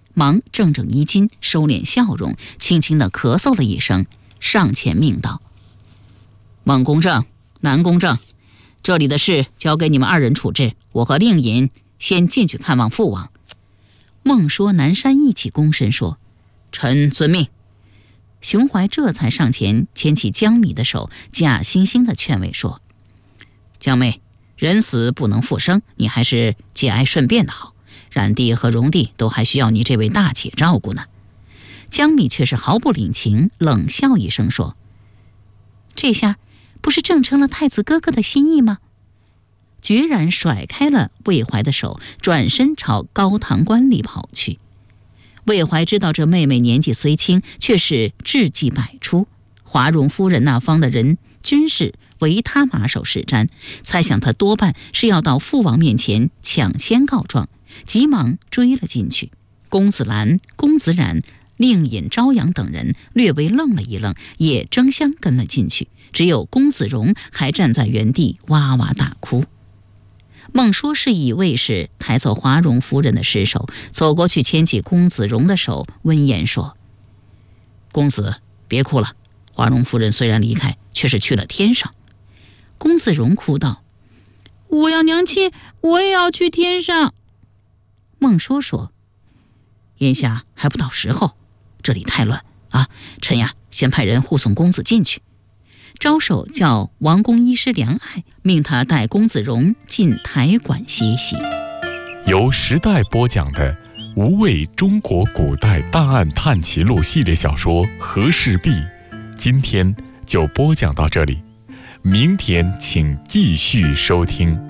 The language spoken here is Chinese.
忙正正衣襟，收敛笑容，轻轻地咳嗽了一声，上前命道：孟公正、南公正，这里的事交给你们二人处置，我和令尹先进去看望父王。孟说、南山一起躬身说：臣遵命。熊怀这才上前牵起江米的手，假惺惺地劝慰说：江妹，人死不能复生，你还是节哀顺变的好，冉帝和荣帝都还需要你这位大姐照顾呢。江米却是毫不领情，冷笑一声说：这下不是正成了太子哥哥的心意吗？决然甩开了魏怀的手，转身朝高堂观里跑去。魏怀知道这妹妹年纪虽轻，却是智计百出，华容夫人那方的人均是唯他马首是瞻，猜想他多半是要到父王面前抢先告状，急忙追了进去。公子兰、公子冉、令尹朝阳等人略微愣了一愣，也争相跟了进去，只有公子荣还站在原地哇哇大哭。孟说是以为是抬走华容夫人的尸首，走过去牵起公子荣的手，温言说：公子别哭了，华容夫人虽然离开，却是去了天上。公子荣哭道：我要娘亲，我也要去天上。孟说说：眼下还不到时候，这里太乱啊，臣呀先派人护送公子进去。招手叫王宫医师梁爱，命他带公子荣进台馆歇息。 由时代播讲的无畏中国古代大案探奇录系列小说《和氏璧》，今天就播讲到这里，明天请继续收听。